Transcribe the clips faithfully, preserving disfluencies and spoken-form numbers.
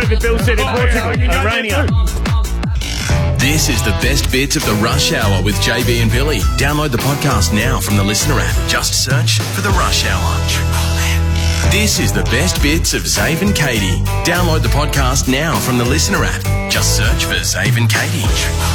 with the Bill said in Portugal. Uranium. This is the best bits of the Rush Hour with J B and Billy. Download the podcast now from the Listener app. Just search for the Rush Hour. This is the best bits of Zave and Katie. Download the podcast now from the Listener app. Just search for Zave and Katie.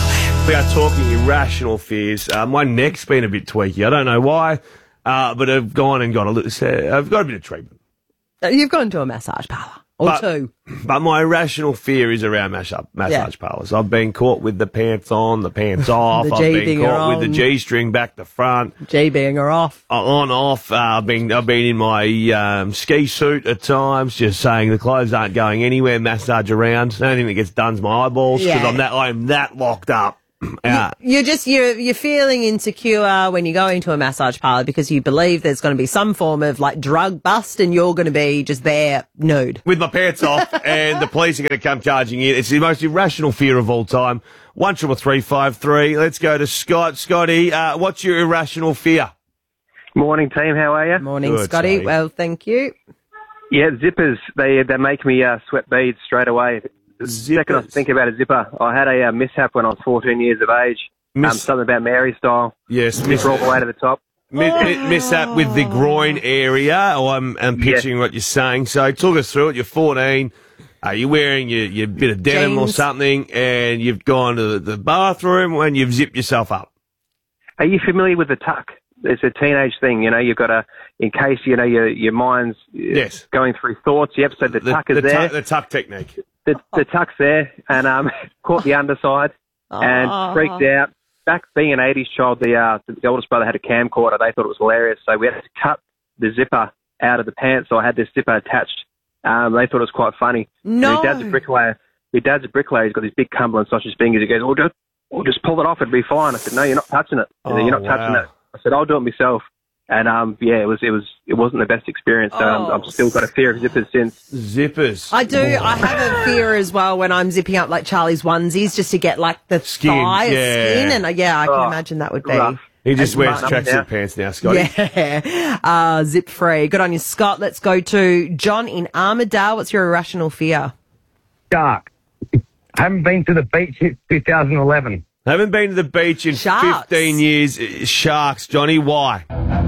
We are talking irrational fears. Uh, my neck's been a bit tweaky. I don't know why, uh, but I've gone and got a little. I've got a bit of treatment. You've gone to a massage parlour. Or but, two. But my irrational fear is around massage, massage yeah. parlours. I've been caught with the pants on, the pants off. the I've been caught on. with the G-string back to front. G-being her off. Uh, on, off. Uh, I've been I've been in my um, ski suit at times, just saying the clothes aren't going anywhere, massage around. The only thing that gets done is my eyeballs because Yeah. I'm that I'm that locked up. Uh, You're just you're you're feeling insecure when you go into a massage parlour because you believe there's going to be some form of like drug bust and you're going to be just there nude with my pants off, and the police are going to come charging in. It's the most irrational fear of all time. One triple three five three. Let's go to Scott. Scotty, uh, what's your irrational fear? Morning, team. How are you? Morning, Good, Scotty. Scotty. Well, thank you. Yeah, zippers. They they make me uh, sweat beads straight away. The second I think about a zipper, I had a uh, mishap when I was fourteen years of age. Miss- um, something about Mary style. Yes, Zipper miss- all the way to the top. Miss, miss that with the groin area. Oh, I'm, I'm picturing what you're saying. So talk us through it. You're fourteen. Are you wearing your, your bit of denim or Jeans. something, and you've gone to the, the bathroom and you've zipped yourself up? Are you familiar with the tuck? It's a teenage thing, you know. You've got to, in case you know your your mind's uh, Yes. going through thoughts. Yep. So the, The, tuck is the, there. tuck, the tuck technique. the, the tuck's there, and um, caught the underside and Oh. freaked out. Back being an eighties child, the, uh, the oldest brother had a camcorder. They thought it was hilarious, so we had to cut the zipper out of the pants. So I had this zipper attached. Um, they thought it was quite funny. No. My dad's a bricklayer. My dad's a bricklayer. He's got these big Cumberland sausage fingers. He goes, "Oh, just, oh, just pull it off. It'll be fine." I said, "No, you're not touching it. Oh, you're not touching wow. it." I said, "I'll do it myself." And um, yeah, it was it was it wasn't the best experience. So Oh. um, I've still got a fear of zippers since. Zippers. I do. I have a fear as well when I'm zipping up like Charlie's onesies just to get like the Skin, thigh yeah. skin, and uh, yeah, I can Oh, imagine that would be. rough. He just And wears button up tracksuit now. pants now, Scotty. Yeah, uh, zip free. Good on you, Scott. Let's go to John in Armidale. What's your irrational fear? Shark. Haven't been to the beach since two thousand eleven. Haven't been to the beach in Sharks. fifteen years. Uh, Sharks, Johnny. Why?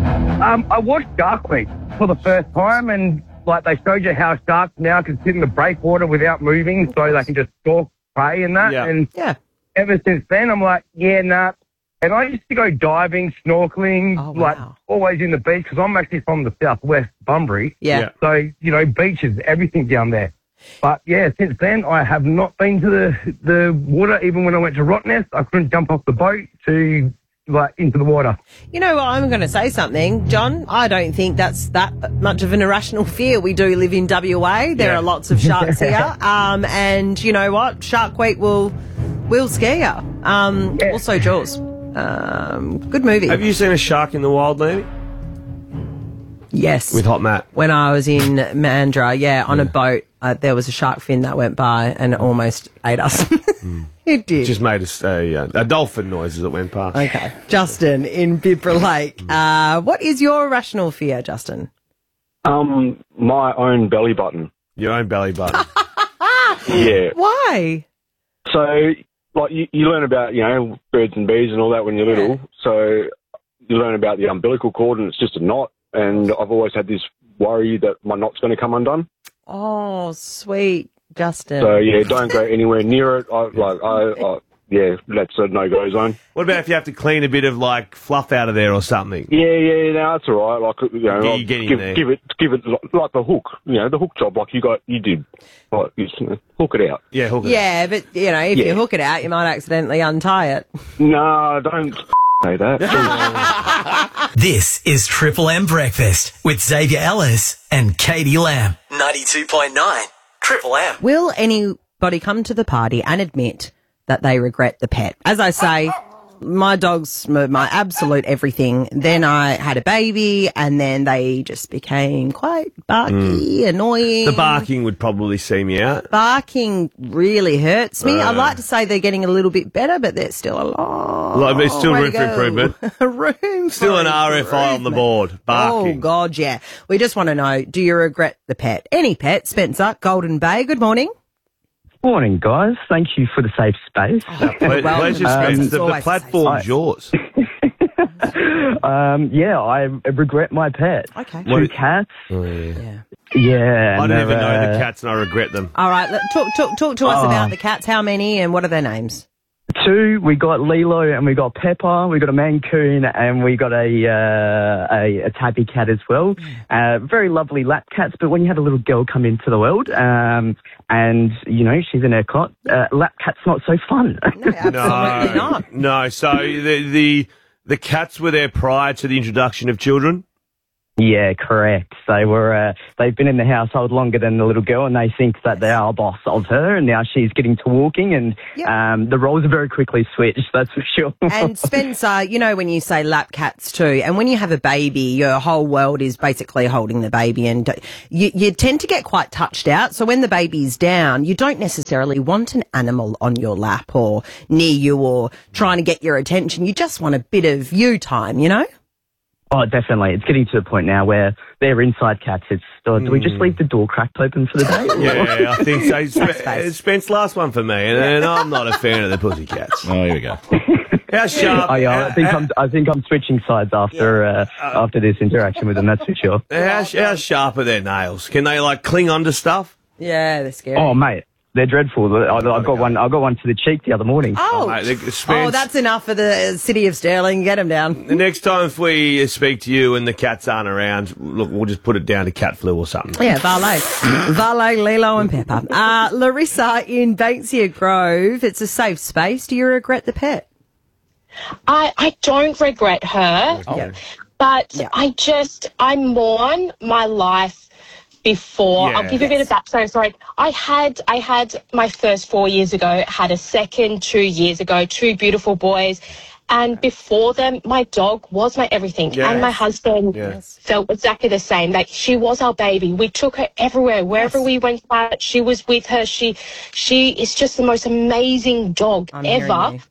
Um, I watched Shark Week for the first time, and like they showed you how sharks now can sit in the breakwater without moving, so they can just stalk prey and that. Yeah. And Yeah. ever since then, I'm like, yeah, nah. And I used to go diving, snorkeling, Oh, like wow. always in the beach because I'm actually from the southwest, Bunbury. Yeah. Yeah. So you know, beaches, everything down there. But yeah, since then I have not been to the the water. Even when I went to Rottnest, I couldn't jump off the boat to like into the water. You know what? I'm going to say something, John. I don't think that's that much of an irrational fear. We do live in W A. There Yeah. are lots of sharks here. Um, and you know what? Shark Week will will scare you. Um, Yeah. Also, Jaws. Um, good movie. Have you seen a shark in the wild, Lanny? Yes. With Hot Matt. When I was in Mandurah, yeah, on a boat, uh, there was a shark fin that went by and it almost ate us. It did. Just made us a, uh, a dolphin noise as it went past. Okay. Justin in Bibra Lake. Uh, what is your irrational fear, Justin? Um, my own belly button. Your own belly button. Yeah. Why? So, like, you, you learn about, you know, birds and bees and all that when you're little. So, you learn about the umbilical cord and it's just a knot. And I've always had this worry that my knot's going to come undone. Oh, sweet, Justin. So, yeah, don't go anywhere near it. I, like, I, I, yeah, that's a no-go zone. What about if you have to clean a bit of, like, fluff out of there or something? Yeah, yeah, no, that's all right. Like, you know, Yeah, I'll you get in give, there. give it, give it like, like the hook. You know, the hook job, like you got, you did. Like, you just, you know, hook it out. Yeah, hook it. Yeah, but, you know, if Yeah. you hook it out, you might accidentally untie it. No, don't say that. This is Triple M Breakfast with Xavier Ellis and Katie Lamb. ninety-two point nine Triple M. Will anybody come to the party and admit that they regret the pet? As I say, my dog's my, my absolute everything. Then I had a baby and then they just became quite barky, annoying. The barking would probably see me out. Barking really hurts me. Uh. I'd like to say they're getting a little bit better, but there's still a lot. Like, there's still way room to for go. improvement. room for Still an R F I on the improvement. board. Barking. Oh, God, yeah. We just want to know, do you regret the pet? Any pet, Spencer, Golden Bay, good morning. Morning, guys. Thank you for the safe space. Ple- Well, pleasure, um, Spence. it's The, the always platform's yours. um, yeah, I regret my pet. Okay. Two What- cats. Oh, yeah. Yeah. Yeah. I and don't even they're, know the uh, cats and I regret them. All right, let, talk, talk, talk to us Oh. about the cats. How many and what are their names? Two, we got Lilo and we got Pepper, we got a Mancoon and we got a uh, a, a tabby cat as well. Uh, very lovely lap cats, but when you have a little girl come into the world um, and, you know, she's in her cot, uh, lap cat's not so fun. No, absolutely not. No, so the, the the cats were there prior to the introduction of children? Yeah, correct. They were. Uh, they've been in the household longer than the little girl, and they think that they are boss of her. And now she's getting to walking, and Yep. um, the roles are very quickly switched. That's for sure. And Spencer, you know when you say lap cats too, and when you have a baby, your whole world is basically holding the baby, and you, you tend to get quite touched out. So when the baby's down, you don't necessarily want an animal on your lap or near you or trying to get your attention. You just want a bit of you time, you know? Oh, definitely. It's getting to the point now where they're inside cats. It's uh, do we just leave the door cracked open for the day? Yeah, I think so. Sp- Space. Spence, last one for me, and, and I'm not a fan of the Pussycats. Oh, here we go. How sharp? Oh, yeah, I think how, I'm. I think I'm switching sides after uh, after this interaction with them. That's for sure. how, how sharp are their nails? Can they like cling onto stuff? Yeah, they're scary. Oh, mate, they're dreadful. I, I got one. I got one to the cheek the other morning. Oh, mate, they- Spence- oh, that's enough for the city of Stirling. Get them down. The next time if we speak to you and the cats aren't around, look, we'll just put it down to cat flu or something. Yeah, Valet. Valet, Lilo and Pepper. Uh, Larissa in Banksia Grove. It's a safe space. Do you regret the pet? I, I don't regret her, Yeah. but Yeah. I just, I mourn my life before. Yeah. I'll give you a bit of backstory. Sorry. I had, I had my first four years ago, had a second two years ago, two beautiful boys. And before them, my dog was my everything. Yes. And my husband Yes. felt exactly the same. Like, she was our baby. We took her everywhere. Wherever we went out, she was with her. She, she is just the most amazing dog I'm hearing ever. you.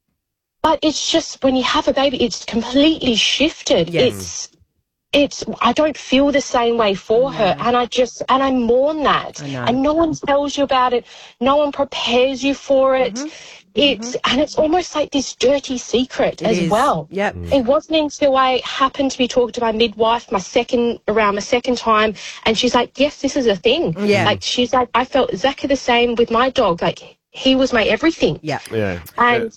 But it's just when you have a baby, it's completely shifted. Yes. It's, it's. I don't feel the same way for her, and I just and I mourn that. I know. And no one tells you about it. No one prepares you for it. Mm-hmm. It's and it's almost like this dirty secret It as is. well. Yep. It wasn't until I happened to be talking to my midwife, my second around my second time, and she's like, "Yes, this is a thing." Yeah. Like, she's like, I felt exactly the same with my dog. Like, he was my everything. Yeah. Yeah. And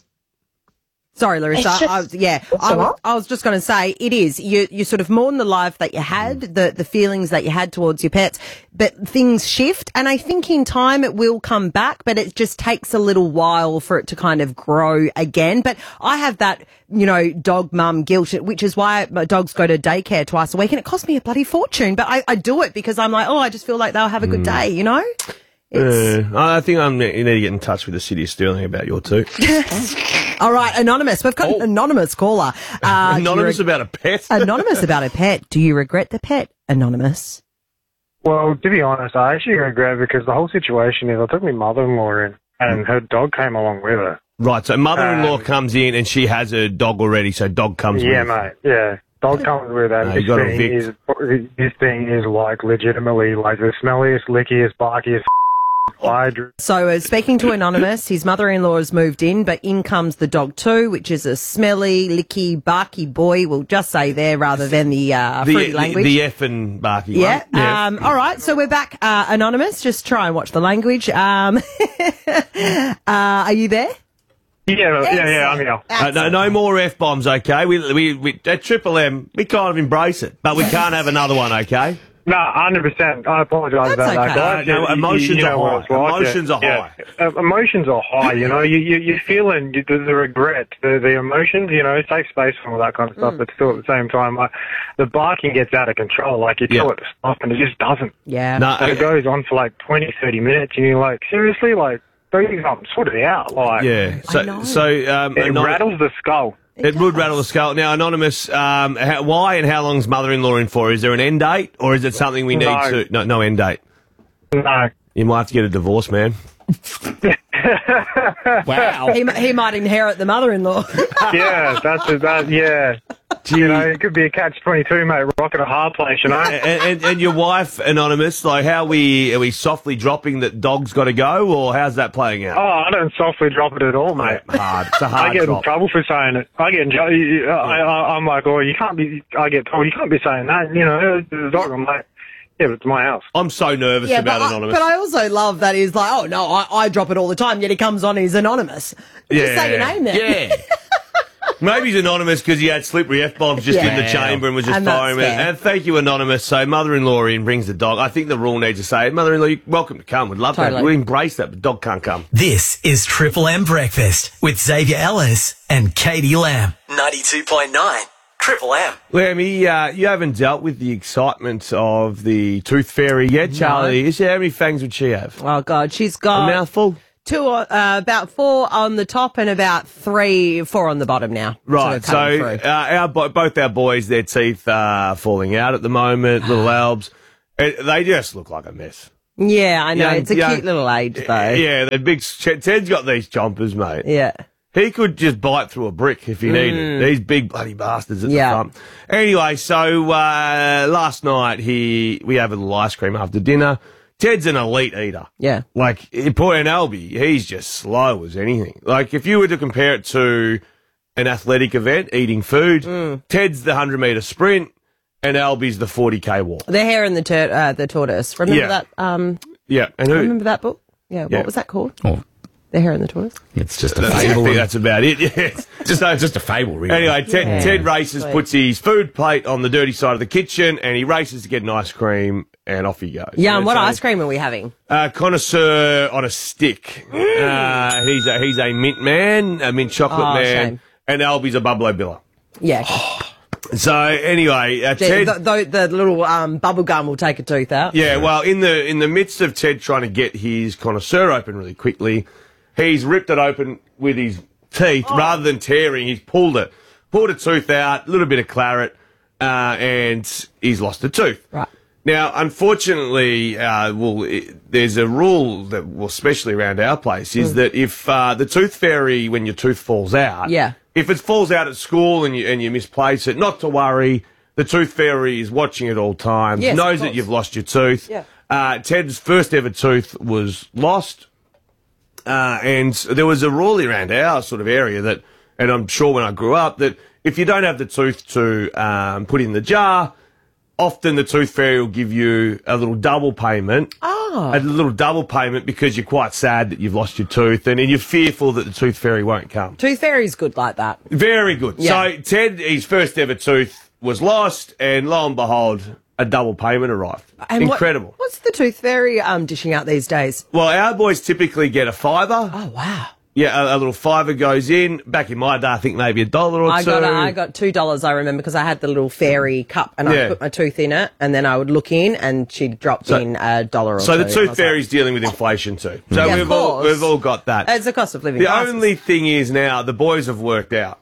Sorry, Larissa. It's just- I was, yeah, It's I all was, right. I was just going to say it is. You you sort of mourn the life that you had, the the feelings that you had towards your pets, but things shift, and I think in time it will come back, but it just takes a little while for it to kind of grow again. But I have that, you know, dog mum guilt, which is why my dogs go to daycare twice a week, and it costs me a bloody fortune. But I, I do it because I'm like, oh, I just feel like they'll have a good day, you know. It's, Uh, I think I'm, you need to get in touch with the city of Stirling about your two. all right, anonymous. We've got an Oh. anonymous caller. Uh, do you Anonymous reg- about a pet. Anonymous about a pet. Do you regret the pet? Anonymous. Well, to be honest, I actually regret it because the whole situation is I took my mother-in-law in and her dog came along with her. Right, so mother-in-law Um, comes in and she has a dog already, so dog comes Yeah, with. mate. Yeah. Dog comes with her. No, this, you gotta thing evict. is, this thing is like legitimately like the smelliest, lickiest, barkiest I dr- So, uh, speaking to Anonymous, his mother-in-law has moved in, but in comes the dog too, which is a smelly, licky, barky boy. We'll just say there rather than the uh, The, fruity the, language. the F and Barky yeah. one. Um, all right. So we're back. Uh, Anonymous, just try and watch the language. Um, uh, are you there? Yeah, yeah, yeah, I'm here. Uh, no, no more F-bombs, okay? We, we, we, at Triple M, we kind of embrace it, but we can't have another one, okay? No, one hundred percent. I apologise That's about okay. that, guys. No, no, You- you- emotions you know are what high. it's like, Emotions yeah. are Yeah. Uh, emotions are high, you know. You, you, you're feeling the, the regret, the, the emotions, you know, safe space and all that kind of stuff, but still at the same time, like, the barking gets out of control. Like, you tell Yeah. it to stop and it just doesn't. Yeah. No, And it goes on for like twenty, thirty minutes and you're like, seriously? Like, things up, sort it out. Like, yeah. know. So, so um, it Anon- rattles the skull. It would rattle the skull. Now, Anonymous, um, how, why and how long's mother-in-law in for? Is there an end date, or is it something we need No. to... No, no end date. No. You might have to get a divorce, man. Wow. He, he might inherit the mother-in-law. Yeah, that's that. Yeah, You know, it could be a catch twenty-two, mate. Rock at a hard place, you know. and, and, and your wife, Anonymous, like, how are we, are we softly dropping that dog's got to go, or how's that playing out? Oh, I don't softly drop it at all, mate. Hard. It's a hard I get drop. in trouble for saying it. I get in trouble. I, I, I'm like, oh, you can't be, I get told, you can't be saying that. You know, the dog, I'm like, yeah, but it's my house. I'm so nervous Yeah, about but I, Anonymous. but I also love that he's like, oh, no, I, I drop it all the time, yet he comes on, he's anonymous. Just say your name then. Yeah. Maybe he's anonymous because he had slippery F-bombs just Yeah. in the chamber and was just And that's firing it. fair. And thank you, Anonymous. So mother-in-law in brings the dog. I think the rule needs to say, mother-in-law, you're welcome to come. We'd love Totally. that. We embrace that, but dog can't come. This is Triple M Breakfast with Xavier Ellis and Katie Lamb. ninety-two point nine Triple M. Lammy, uh, you haven't dealt with the excitement of the Tooth Fairy yet, No. Charlie. Is there, how many fangs would she have? Oh, God, she's got... A mouthful? Two, uh, about four on the top and about three, four on the bottom now. Right, Sort of so coming through. uh, our bo- both our boys, their teeth are falling out at the moment, little albs. It, they just look like a mess. Yeah, I know. Young- it's a young- cute little age, though. Yeah, the big Ted's got these chompers, mate. Yeah. He could just bite through a brick if he needed. Mm. These big bloody bastards at Yeah. the front. Anyway, so uh, last night he we have a little ice cream after dinner. Ted's an elite eater. Yeah. Like, poor and Albie, he's just slow as anything. Like, if you were to compare it to an athletic event, eating food, Mm. Ted's the one hundred metre sprint and Albie's the forty K walk. The Hare and the, tur- uh, the Tortoise. Remember Yeah. that? Um, Yeah. And who? remember that book? Yeah. Yeah. What was that called? Oh, The Hare and the Tortoise? it's just a That's, I fable. think that's about it. Yeah. just, no, it's just a fable, really. Anyway, Ted, Yeah. Ted races, Sweet. puts his food plate on the dirty side of the kitchen, and he races to get an ice cream, and off he goes. Yeah, and what So, ice cream are we having? Uh, connoisseur on a stick. Uh, he's a he's a mint man, a mint chocolate Oh, man, shame. and Albie's a Bubblo Billa. Yeah. So anyway, uh, Gee, Ted. the, the, the little um, bubble gum will take a tooth out. Yeah, well, in the in the midst of Ted trying to get his connoisseur open really quickly, he's ripped it open with his teeth Oh. rather than tearing. He's pulled it, pulled a tooth out, a little bit of claret, uh, and he's lost a tooth. Right. Now, unfortunately, uh, well, it, there's a rule that, well, especially around our place, is Mm. that if uh, the tooth fairy, when your tooth falls out, Yeah. if it falls out at school and you and you misplace it, not to worry. The tooth fairy is watching at all times, Yes, of knows that course. you've lost your tooth. Yeah. Uh, Ted's first ever tooth was lost, uh, and there was a rule around our sort of area that, and I'm sure when I grew up, that if you don't have the tooth to um, put in the jar, often the tooth fairy will give you a little double payment. Oh. A little double payment because you're quite sad that you've lost your tooth and you're fearful that the tooth fairy won't come. Tooth Fairy's good like that. Very good. Yeah. So Ted, his first ever tooth was lost, and lo and behold, a double payment arrived. And what- Incredible. what's the Tooth Fairy um, dishing out these days? Well, our boys typically get a fiver. Oh, wow. Yeah, a, a little fiver goes in. Back in my day, I think maybe a dollar or I two. got a, I got two dollars. I remember because I had the little fairy cup and Yeah. I put my tooth in it, and then I would look in, and she dropped So- in a dollar or So two. the and I tooth was fairy's dealing with inflation too. So Yeah, of we've all course. we've all got that. like, it's a cost of living. The crisis. only thing is now the boys have worked out.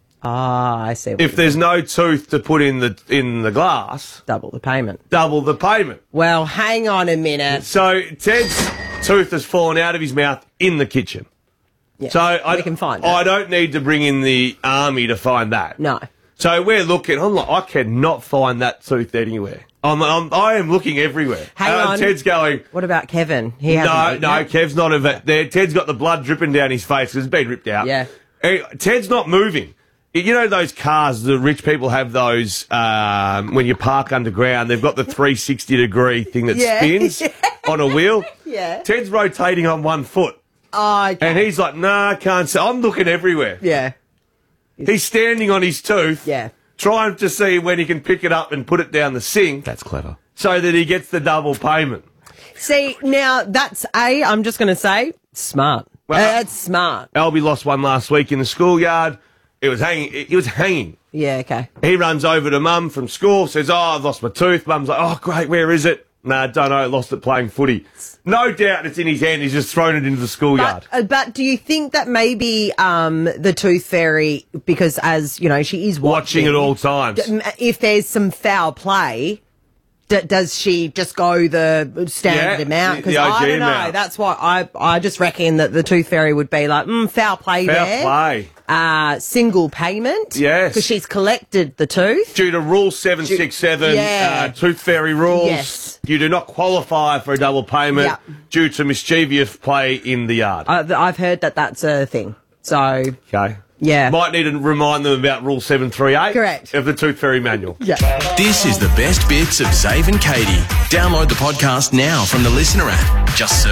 Ah, I see. What If you- there's no tooth to put in the in the glass, double the payment. double the payment. Well, hang on a minute. So Ted's tooth has fallen out of his mouth in the kitchen. Yeah, So I we can find I it. don't need to bring in the army to find that. No. So we're looking. I'm like, I cannot find that tooth anywhere. I'm, I'm I am looking everywhere. Hang Uh, on. Ted's going. What about Kevin? He No, hasn't no, eaten it. Kev's not a vet. There, Ted's got the blood dripping down his face because it's been ripped out. Yeah. Eh, Ted's not moving. You know those cars, the rich people have those, um, when you park underground, they've got the three sixty degree thing that Yeah. spins on a wheel. Yeah. Ted's rotating on one foot. Oh, okay. And he's like, nah, I can't see. I'm looking everywhere. Yeah. He's standing on his tooth. Yeah. Trying to see when he can pick it up and put it down the sink. That's clever. So that he gets the double payment. See, now that's A, I'm just going to say, smart. Well, Uh, that's smart. Albie lost one last week in the schoolyard. It was hanging. It was hanging. Yeah, okay. He runs over to Mum from school, says, oh, I've lost my tooth. Mum's like, oh, great, where is it? Nah, don't know, lost it playing footy. No doubt it's in his hand. He's just thrown it into the schoolyard. But, uh, but do you think that maybe um, the Tooth Fairy, because as, you know, she is watching. Watching at all times. d- If there's some foul play, D- does she just go the standard Yeah, amount? the- Because the O I G don't know. amount. That's why I I just reckon that the Tooth Fairy would be like, mm, foul play Fair there. play. Uh, single payment. Yes. Because she's collected the tooth. Due to Rule seven six seven, Yeah. uh, Tooth Fairy rules, Yes. you do not qualify for a double payment Yep. due to mischievous play in the yard. I, I've heard that that's a thing. So, Okay. yeah. Might need to remind them about Rule seven three eight. Correct. Of the Tooth Fairy Manual. Yeah. This is the best bits of Zave and Katie. Download the podcast now from the Listener app. Just search